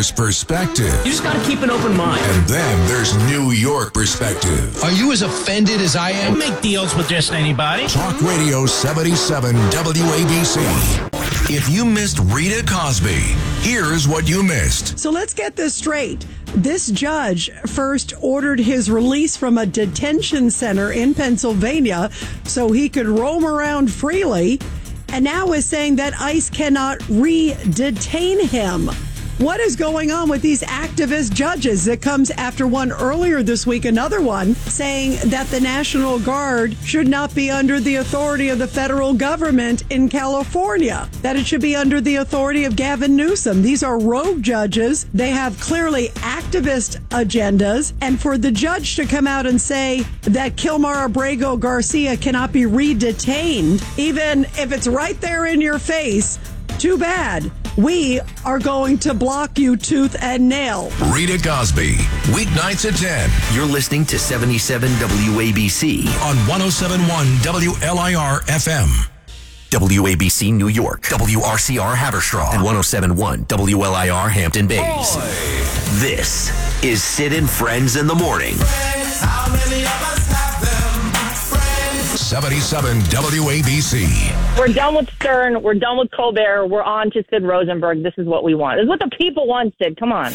There's perspective. You just got to keep an open mind. And then there's New York perspective. Are you as offended as I am? Don't make deals with just anybody. Talk Radio 77 WABC. If you missed Rita Cosby, here's what you missed. So let's get this straight. This judge first ordered his release from a detention center in Pennsylvania so he could roam around freely, and now is saying that ICE cannot re-detain him. What is going on with these activist judges? It comes after one earlier this week, another one, saying that the National Guard should not be under the authority of the federal government in California, that it should be under the authority of Gavin Newsom. These are rogue judges. They have clearly activist agendas. And for the judge to come out and say that Kilmar Abrego Garcia cannot be re-detained, even if it's right there in your face, too bad. We are going to block you tooth and nail. Rita Cosby, weeknights at 10. You're listening to 77 WABC on 107.1 WLIR FM. WABC New York, WRCR Haverstraw, and 107.1 WLIR Hampton Bays. Boy. This is Sid and Friends in the Morning. Friends, how many of us have them? Friends. 77 WABC. We're done with Stern. We're done with Colbert. We're on to Sid Rosenberg. This is what we want. This is what the people want, Sid. Come on.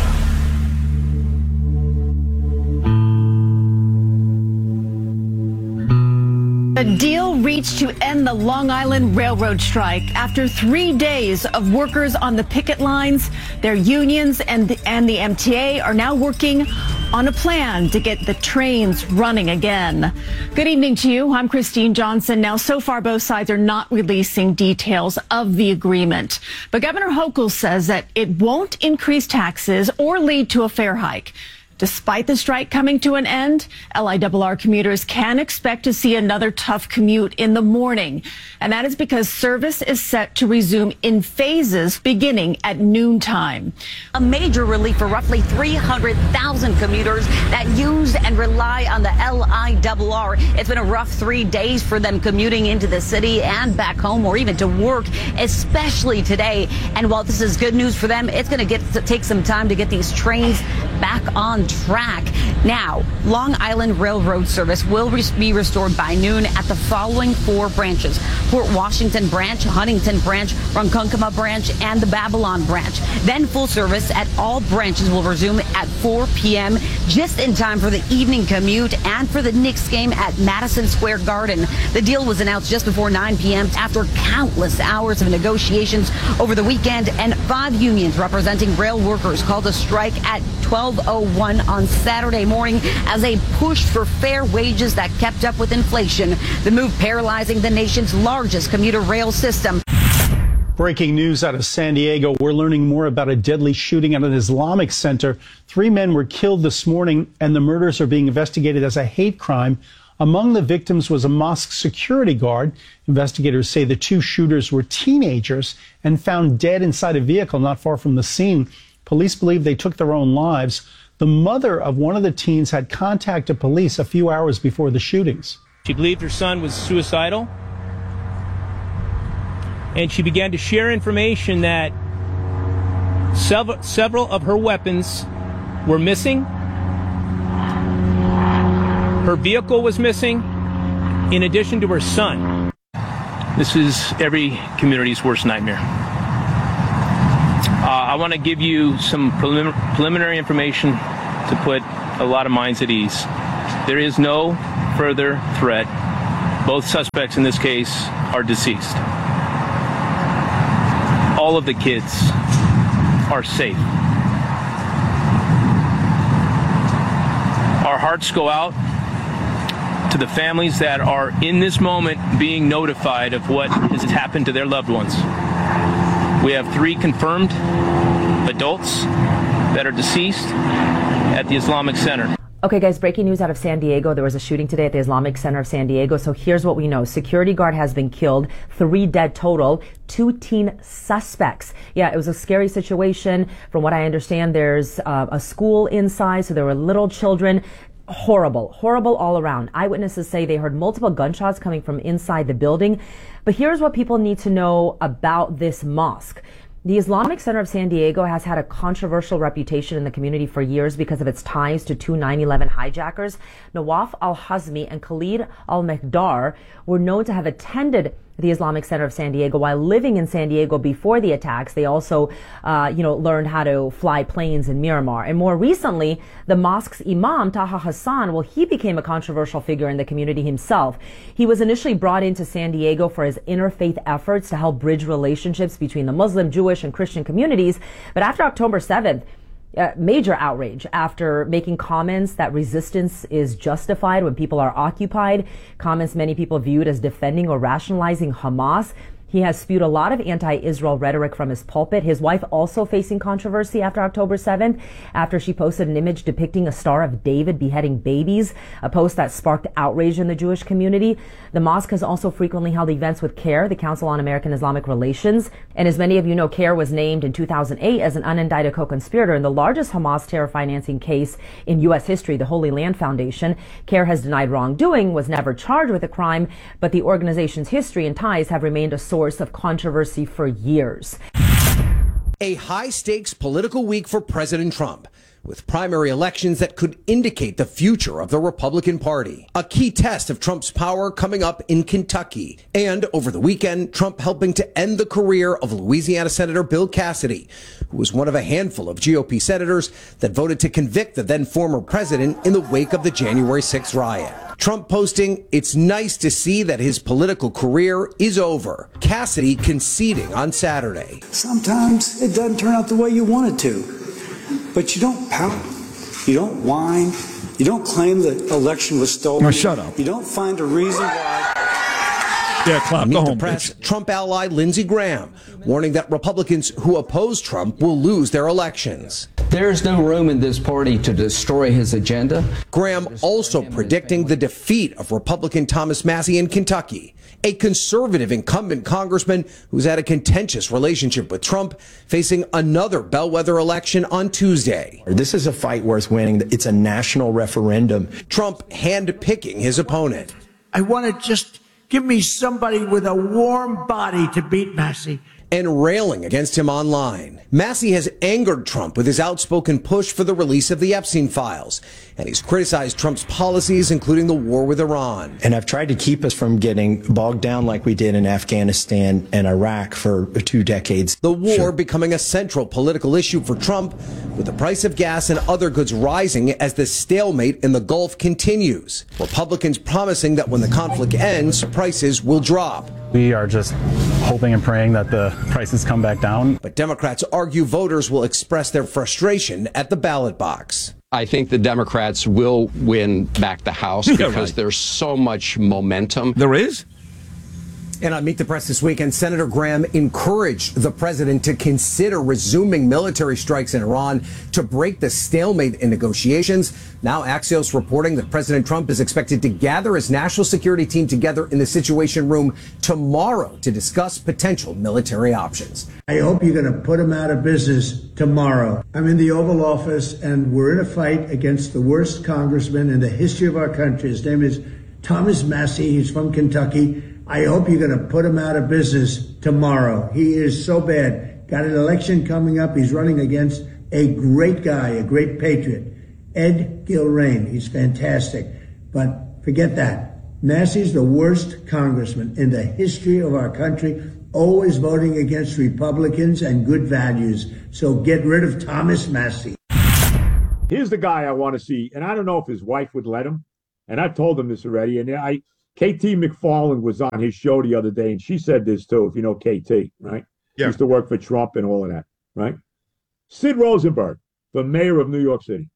A deal reached to end the Long Island Railroad strike. After 3 days of workers on the picket lines, their unions and the MTA are now working on a plan to get the trains running again. Good evening to you. I'm Christine Johnson. Now, so far, both sides are not releasing details of the agreement. But Governor Hochul says that it won't increase taxes or lead to a fare hike. Despite the strike coming to an end, LIRR commuters can expect to see another tough commute in the morning. And that is because service is set to resume in phases beginning at noontime. A major relief for roughly 300,000 commuters that use and rely on the LIRR. It's been a rough 3 days for them commuting into the city and back home or even to work, especially today. And while this is good news for them, it's going to take some time to get these trains back on track. Now, Long Island Railroad service will be restored by noon at the following 4 branches: Port Washington branch, Huntington branch, Ronkonkoma branch, and the Babylon branch. Then full service at all branches will resume at 4 p.m. just in time for the evening commute and for the Knicks game at Madison Square Garden. The deal was announced just before 9 p.m. after countless hours of negotiations over the weekend, and 5 unions representing rail workers called a strike at 12:01 on Saturday morning as they pushed for fair wages that kept up with inflation. The move paralyzing the nation's largest commuter rail system. Breaking news out of San Diego. We're learning more about a deadly shooting at an Islamic center. 3 men were killed this morning, and the murders are being investigated as a hate crime. Among the victims was a mosque security guard. Investigators say the 2 shooters were teenagers and found dead inside a vehicle not far from the scene. Police believe they took their own lives. The mother of one of the teens had contacted police a few hours before the shootings. She believed her son was suicidal, and she began to share information that several of her weapons were missing. Her vehicle was missing, in addition to her son. This is every community's worst nightmare. I want to give you some preliminary information to put a lot of minds at ease. There is no further threat. Both suspects in this case are deceased. All of the kids are safe. Our hearts go out to the families that are in this moment being notified of what has happened to their loved ones. We have 3 confirmed adults that are deceased at the Islamic Center. Okay, guys, breaking news out of San Diego. There was a shooting today at the Islamic Center of San Diego. So here's what we know. Security guard has been killed. 3 dead total. 2 teen suspects. Yeah, it was a scary situation. From what I understand, there's a school inside, so there were little children. Horrible all around. Eyewitnesses say they heard multiple gunshots coming from inside the building. But here's what people need to know about this mosque. The Islamic Center of San Diego has had a controversial reputation in the community for years because of its ties to two 9/11 hijackers. Nawaf al-Hazmi and Khalid al-Mihdhar were known to have attended the Islamic Center of San Diego while living in San Diego before the attacks. They also, learned how to fly planes in Miramar. And more recently, the mosque's imam, Taha Hassan, he became a controversial figure in the community himself. He was initially brought into San Diego for his interfaith efforts to help bridge relationships between the Muslim, Jewish, and Christian communities. But after October 7th, major outrage after making comments that resistance is justified when people are occupied, comments many people viewed as defending or rationalizing Hamas. He has spewed a lot of anti-Israel rhetoric from his pulpit. His wife also facing controversy after October 7th, after she posted an image depicting a Star of David beheading babies, a post that sparked outrage in the Jewish community. The mosque has also frequently held events with CAIR, the Council on American Islamic Relations. And as many of you know, CAIR was named in 2008 as an unindicted co-conspirator in the largest Hamas terror financing case in U.S. history, the Holy Land Foundation. CAIR has denied wrongdoing, was never charged with a crime, but the organization's history and ties have remained a source of controversy for years. A high-stakes political week for President Trump, with primary elections that could indicate the future of the Republican Party. A key test of Trump's power coming up in Kentucky. And over the weekend, Trump helping to end the career of Louisiana Senator Bill Cassidy, who was one of a handful of GOP senators that voted to convict the then former president in the wake of the January 6th riot. Trump posting, "It's nice to see that his political career is over." Cassidy conceding on Saturday. Sometimes it doesn't turn out the way you want it to, but you don't pout, you don't whine, you don't claim the election was stolen. No, shut up. You don't find a reason why. Yeah, clap. Go home, press, bitch. Trump ally Lindsey Graham warning that Republicans who oppose Trump will lose their elections. There's no room in this party to destroy his agenda. Graham also predicting the defeat of Republican Thomas Massie in Kentucky, a conservative incumbent congressman who's had a contentious relationship with Trump, facing another bellwether election on Tuesday. This is a fight worth winning. It's a national referendum. Trump hand-picking his opponent. I want to just give me somebody with a warm body to beat Massie. And railing against him online. Massie has angered Trump with his outspoken push for the release of the Epstein files. And he's criticized Trump's policies, including the war with Iran. And I've tried to keep us from getting bogged down like we did in Afghanistan and Iraq for 2 decades. The war becoming a central political issue for Trump, with the price of gas and other goods rising as the stalemate in the Gulf continues. Republicans promising that when the conflict ends, prices will drop. We are just hoping and praying that the prices come back down. But Democrats argue voters will express their frustration at the ballot box. I think the Democrats will win back the House because there's so much momentum. There is? And on Meet the Press this weekend, Senator Graham encouraged the president to consider resuming military strikes in Iran to break the stalemate in negotiations. Now Axios reporting that President Trump is expected to gather his national security team together in the Situation Room tomorrow to discuss potential military options. I hope you're going to put him out of business tomorrow. I'm in the Oval Office, and we're in a fight against the worst congressman in the history of our country. His name is Thomas Massie. He's from Kentucky. I hope you're going to put him out of business tomorrow. He is so bad. Got an election coming up. He's running against a great guy, a great patriot, Ed Gilrain. He's fantastic. But forget that. Massie's the worst congressman in the history of our country, always voting against Republicans and good values. So get rid of Thomas Massie. Here's the guy I want to see, and I don't know if his wife would let him, and I've told him this already, and KT McFarland was on his show the other day, and she said this too, if you know KT, right? Yeah. Used to work for Trump and all of that, right? Sid Rosenberg, the mayor of New York City.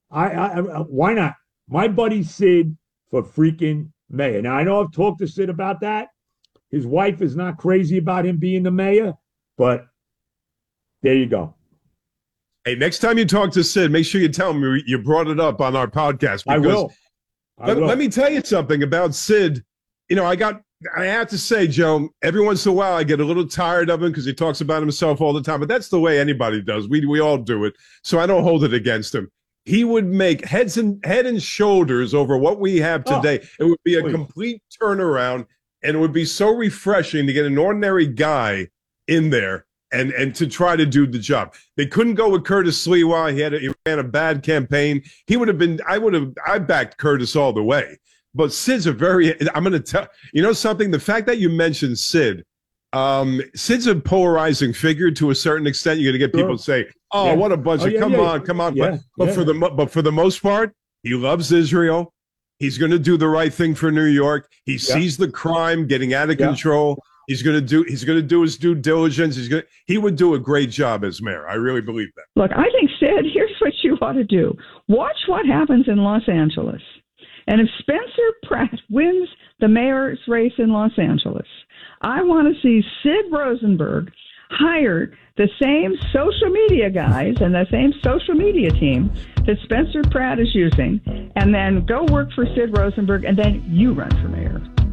Why not? My buddy Sid for freaking mayor. Now, I know I've talked to Sid about that. His wife is not crazy about him being the mayor, but there you go. Hey, next time you talk to Sid, make sure you tell him you brought it up on our podcast. I will. Let me tell you something about Sid. You know, I have to say, Joe, every once in a while I get a little tired of him because he talks about himself all the time, but that's the way anybody does. We all do it. So I don't hold it against him. He would make head and shoulders over what we have today. It would be a complete turnaround, and it would be so refreshing to get an ordinary guy in there and to try to do the job. They couldn't go with Curtis Sliwa. He ran a bad campaign. I backed Curtis all the way. But Sid's I'm going to tell, something, the fact that you mentioned Sid, Sid's a polarizing figure to a certain extent. You're going to get people say, what a bunch of, come on. Yeah, but for the most part, he loves Israel. He's going to do the right thing for New York. He sees the crime getting out of control. He's going to do his due diligence. He would do a great job as mayor. I really believe that. Look, I think, Sid, here's what you ought to do. Watch what happens in Los Angeles. And if Spencer Pratt wins the mayor's race in Los Angeles, I want to see Sid Rosenberg hire the same social media guys and the same social media team that Spencer Pratt is using, and then go work for Sid Rosenberg, and then you run for mayor.